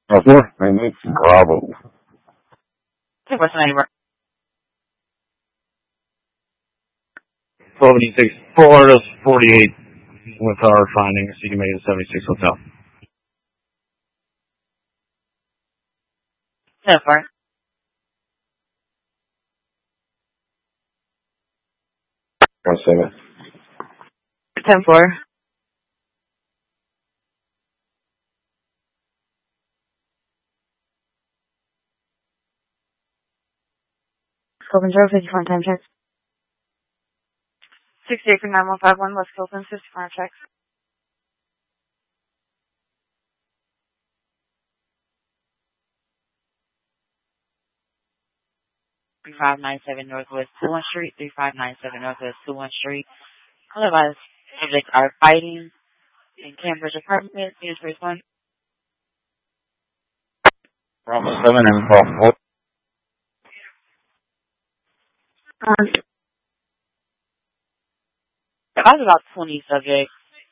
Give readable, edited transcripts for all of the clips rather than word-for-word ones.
4, I need Bravo. What's the name? 1286 Florida's 48 with our findings. You can make it 76 hotel. Yeah, fine. One second. 10-4. Copen 054 time check. 68 for 9151 West Copen, 54 checks. 3597 Northwest 21 Street, 3597 Northwest 21 Street. Otherwise, subjects are fighting in Cambridge apartment. News respond. Bravo 7 and Bravo 4. That was about 20 subjects.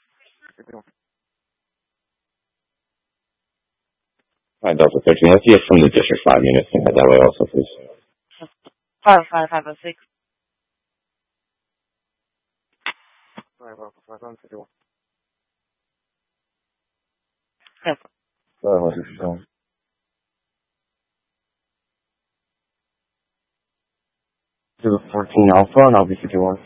Alright, Delta 13. Let's hear from the District 5 units and head that way also, please. 50506. Yes. 14 Alpha and I'll be 51.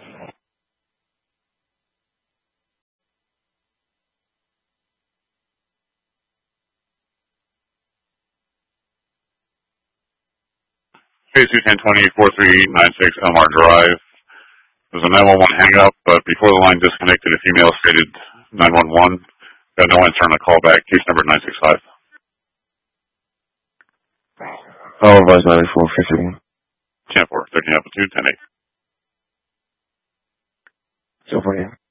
Phase 21020-4396 Elmar Drive. There's a 911 hang up, but before the line disconnected, a female stated 911. Got no answer on the call back. Case number 965. I'll advise 9451. 10-4, 13 Alpha 2, 10-8. So for you.